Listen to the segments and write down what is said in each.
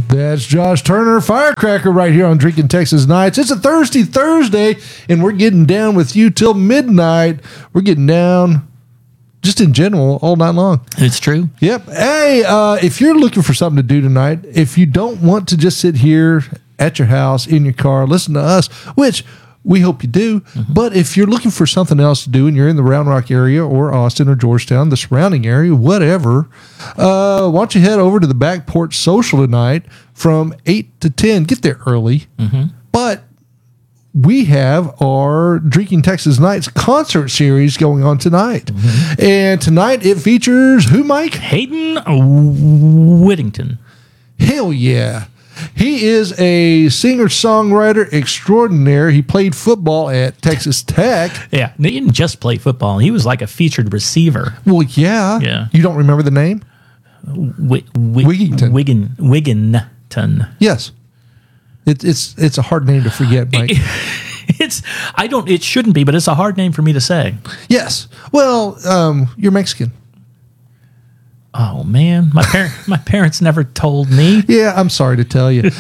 That's Josh Turner, Firecracker, right here on Drinking Texas Nights. It's a Thursday, and we're getting down with you till midnight. We're getting down just in general all night long. It's true. Yep. Hey, if you're looking for something to do tonight, if you don't want to just sit here at your house, in your car, listen to us, which we hope you do. Mm-hmm. But if you're looking for something else to do and you're in the Round Rock area or Austin or Georgetown, the surrounding area, whatever, why don't you head over to the Back Porch Social tonight from 8 to 10. Get there early. Mm-hmm. But we have our Drinking Texas Nights concert series going on tonight. Mm-hmm. And tonight it features who, Mike? Hayden Whittington. Hell yeah. He is a singer-songwriter extraordinaire. He played football at Texas Tech. Yeah, he didn't just play football. He was like a featured receiver. Well, yeah. Yeah. You don't remember the name? Wigginton. Wigginton. Yes. It's a hard name to forget, Mike. It shouldn't be, but it's a hard name for me to say. Yes. Well, you're Mexican. Oh man, my parents never told me. Yeah, I'm sorry to tell you.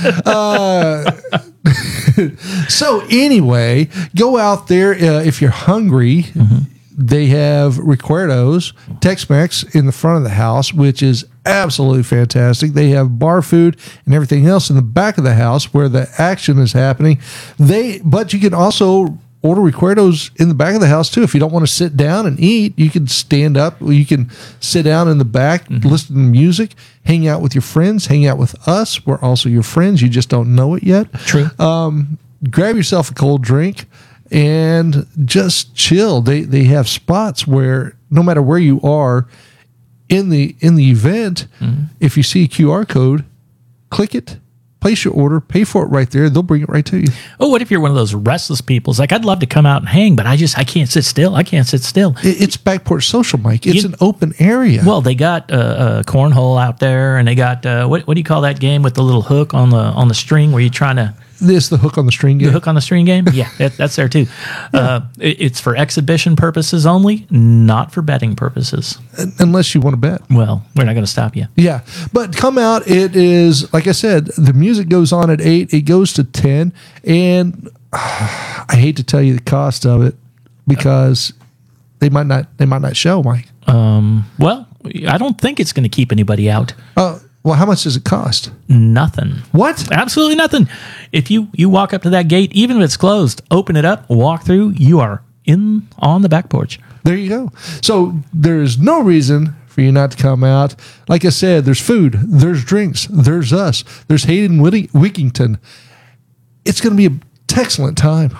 So anyway, go out there if you're hungry. Mm-hmm. They have Recuerdos, Tex-Mex in the front of the house, which is absolutely fantastic. They have bar food and everything else in the back of the house where the action is happening. But you can also order Recuerdos in the back of the house too. If you don't want to sit down and eat, you can stand up. You can sit down in the back, mm-hmm. listen to music, hang out with your friends, hang out with us. We're also your friends. You just don't know it yet. True. Grab yourself a cold drink and just chill. They have spots where no matter where you are in the event, mm-hmm. if you see a QR code, click it. Place your order, pay for it right there. They'll bring it right to you. Oh, what if you're one of those restless people? It's like, I'd love to come out and hang, but I can't sit still. I can't sit still. It's Back Porch Social, Mike. It's an open area. Well, they got cornhole out there, and they got what do you call that game with the little hook on the string where you're trying to... This the hook on the string game? The hook on the string game? Yeah, that's there too. Yeah. It's for exhibition purposes only, not for betting purposes. Unless you want to bet. Well, we're not going to stop you. Yeah, but come out. It is, like I said, the music goes on at 8. It goes to 10. And I hate to tell you the cost of it because they might not show, Mike. Well, I don't think it's going to keep anybody out. Well, how much does it cost? Nothing. What? Absolutely nothing. If you walk up to that gate, even if it's closed, open it up, walk through, you are on the back porch. There you go. So there's no reason for you not to come out. Like I said, there's food, there's drinks, there's us, there's Hayden Whittington. It's going to be an excellent time.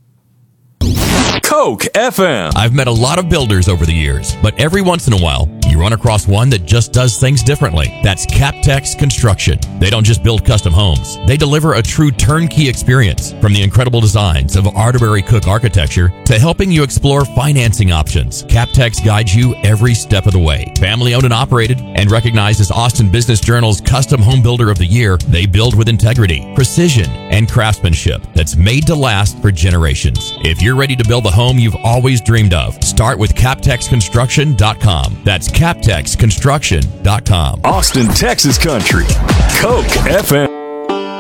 Coke FM. I've met a lot of builders over the years, but every once in a while, you run across one that just does things differently. That's CapTex Construction. They don't just build custom homes. They deliver a true turnkey experience, from the incredible designs of Arterbury Cook architecture to helping you explore financing options. CapTex guides you every step of the way. Family owned and operated and recognized as Austin Business Journal's Custom Home Builder of the Year, they build with integrity, precision, and craftsmanship that's made to last for generations. If you're ready to build the home you've always dreamed of, start with CapTexConstruction.com. That's CapTexConstruction.com. Austin, Texas Country. Coke FM.